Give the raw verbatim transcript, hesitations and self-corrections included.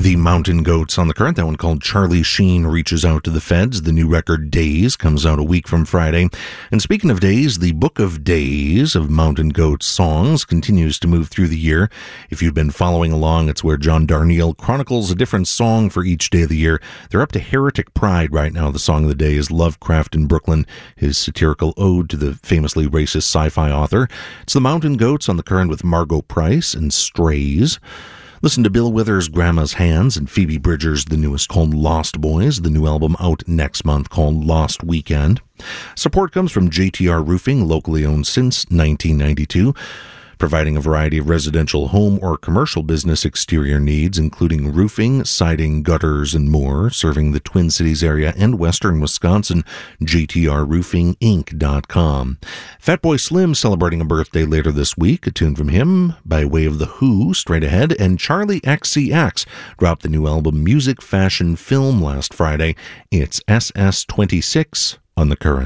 The Mountain Goats on the Current, that one called Charlie Sheen Reaches Out to the Feds. The new record Days comes out a week from Friday. And speaking of days, the Book of Days of Mountain Goats songs continues to move through the year. If you've been following along, it's where John Darnielle chronicles a different song for each day of the year. They're up to Heretic Pride right now. The song of the day is Lovecraft in Brooklyn, his satirical ode to the famously racist sci-fi author. It's the Mountain Goats on the Current with Margot Price and Strays. Listen to Bill Withers' Grandma's Hands and Phoebe Bridgers' the newest called Lost Boys, the new album out next month called Lost Weekend. Support comes from J T R Roofing, locally owned since nineteen ninety-two, providing a variety of residential home or commercial business exterior needs, including roofing, siding, gutters, and more, serving the Twin Cities area and western Wisconsin. J T R roofing inc dot com. Fatboy Slim celebrating a birthday later this week. A tune from him by way of The Who, straight ahead. And Charlie X C X dropped the new album Music, Fashion, Film last Friday. It's S S twenty-six on the Current.